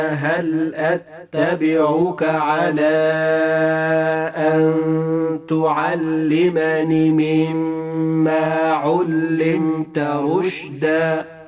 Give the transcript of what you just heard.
هل أتبعك على أن تعلمني مما علمت رشدا